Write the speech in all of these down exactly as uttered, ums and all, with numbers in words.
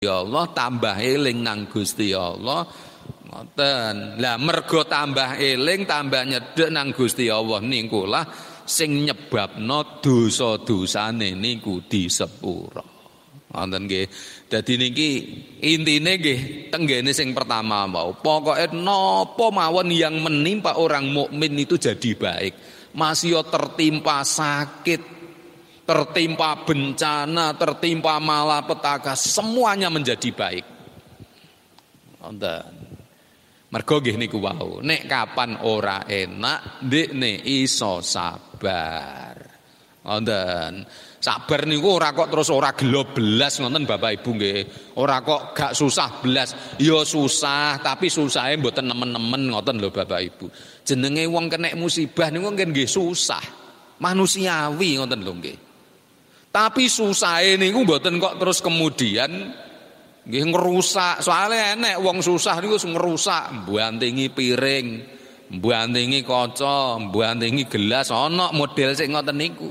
Ya Allah tambah eling nang Gusti Allah ngoten. Lah mergo tambah eling tambah nyedhek nang Gusti Allah niku lah sing nyebabno dosa-dosane niku disepura. Ngoten nggih. Dadi niki intine nggih tenggene sing pertama mau. Pokoke napa mawon yang menimpa orang mukmin itu jadi baik. Masih tertimpa sakit, tertimpa bencana, tertimpa malapetaka, semuanya menjadi baik. Wonten. Mergo nggih niku wau, nek kapan ora enak, ndekne iso sabar. Wonten. Sabar niku ora kok terus ora gelo belas ngoten Bapak Ibu nggih. Ora kok gak susah belas. Ya susah, tapi susahe mboten nemen-nemen ngoten lho Bapak Ibu. Jenenge wong kena musibah niku nggih susah. Manusiawi ngoten lho nggih. Tapi susahe niku mboten kok terus kemudian nggih ngerusak. Soalnya enek wong susah niku ngerusak, mbantingi piring, mbantingi kaca, mbantingi gelas, ana model sing ngoten niku.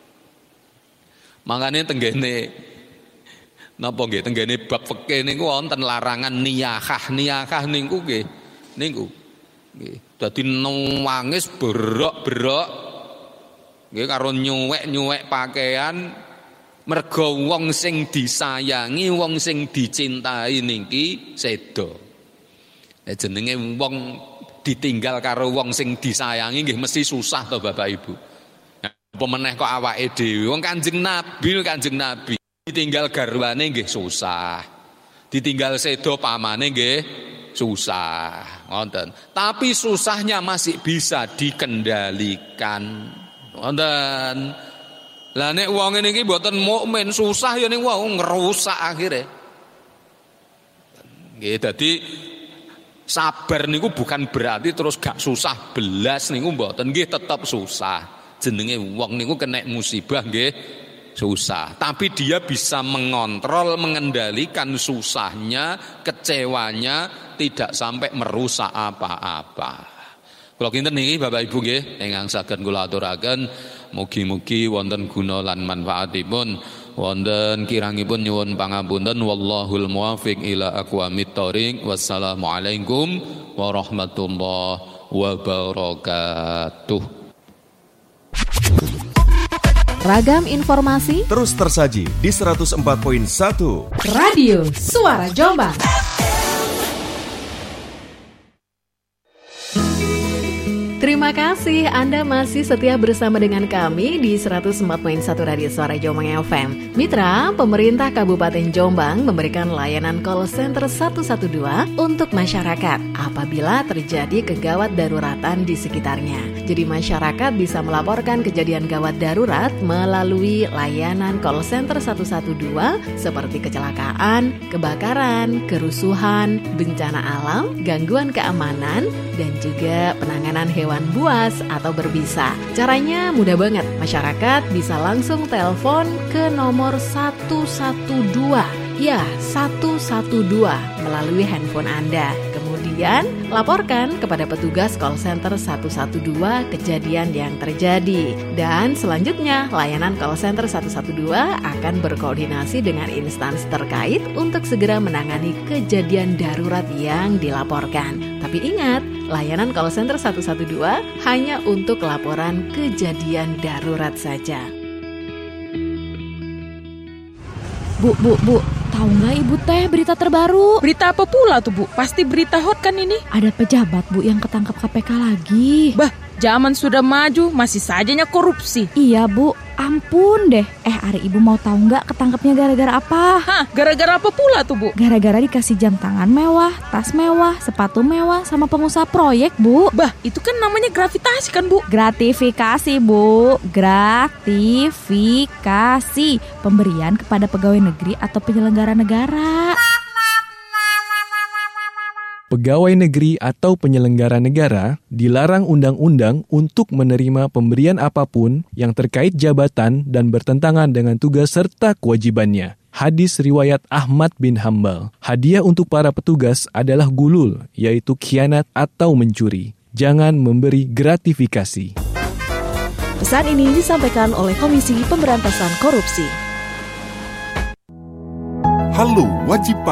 Makane tenggene napa nggih tenggene bab fikih niku wonten larangan niyahah. Niyahah niku nggih niku nggih dadi nangis berok-berok nggih karo nyuwek-nyuwek pakaian mergo wong sing disayangi, wong sing dicintai niki seda. Nek jenenge wong ditinggal karo wong sing disayangi nggih mesti susah to Bapak Ibu. Apa meneh kok awake dhewe wong Kanjeng Nabi, Kanjeng Nabi ditinggal garwane nggih susah. Ditinggal seda pamane nggih susah, ngoten. Tapi susahnya masih bisa dikendalikan. Ngoten. Lah nek wong ngene iki mboten mukmin, susah ya ning wong ngerusak akhire. Nggih dadi sabar niku bukan berarti terus gak susah belas niku mboten, nggih tetep susah. Jenenge wong niku kena musibah nggih susah, tapi dia bisa mengontrol, mengendalikan susahnya, kecewanya tidak sampai merusak apa-apa. Kula kinten niki Bapak Ibu nggih ingkang saged kula aturaken mugi-mugi wonten guna lan manfaatipun, wonten kirangipun nyuwun pangapunten wallahul muwaffiq ila aqwamit thoriq. Wassalamualaikum warahmatullahi wabarakatuh. Ragam informasi terus tersaji di seratus empat koma satu Radio Suara Jombang. Terima kasih Anda masih setia bersama dengan kami di seratus empat koma satu Radio Suara Jombang F M. Mitra, pemerintah Kabupaten Jombang memberikan layanan call center satu satu dua untuk masyarakat apabila terjadi kegawat daruratan di sekitarnya. Jadi masyarakat bisa melaporkan kejadian gawat darurat melalui layanan call center satu satu dua seperti kecelakaan, kebakaran, kerusuhan, bencana alam, gangguan keamanan, dan juga penanganan hewan buas atau berbisa. Caranya mudah banget. Masyarakat bisa langsung telepon ke nomor satu satu dua. Ya, satu satu dua melalui handphone Anda. Kemudian laporkan kepada petugas call center satu satu dua kejadian yang terjadi. Dan selanjutnya layanan call center satu satu dua akan berkoordinasi dengan instansi terkait untuk segera menangani kejadian darurat yang dilaporkan. Tapi ingat, layanan call center satu satu dua hanya untuk laporan kejadian darurat saja. Bu, bu, bu, tahu nggak ibu teh berita terbaru? Berita apa pula tuh bu? Pasti berita hot kan ini? Ada pejabat bu yang ketangkap K P K lagi. Bah, zaman sudah maju masih sajanya korupsi. Iya bu, ampun deh. Eh, Ari ibu mau tahu nggak ketangkapnya gara-gara apa? Hah, gara-gara apa pula tuh bu? Gara-gara dikasih jam tangan mewah, tas mewah, sepatu mewah, sama pengusaha proyek bu. Bah, itu kan namanya gratifikasi kan bu? Gratifikasi bu, gratifikasi, pemberian kepada pegawai negeri atau penyelenggara negara. Pegawai negeri atau penyelenggara negara dilarang undang-undang untuk menerima pemberian apapun yang terkait jabatan dan bertentangan dengan tugas serta kewajibannya. Hadis riwayat Ahmad bin Hambal. Hadiah untuk para petugas adalah gulul, yaitu khianat atau mencuri. Jangan memberi gratifikasi. Pesan ini disampaikan oleh Komisi Pemberantasan Korupsi. Halo, wajib pajak.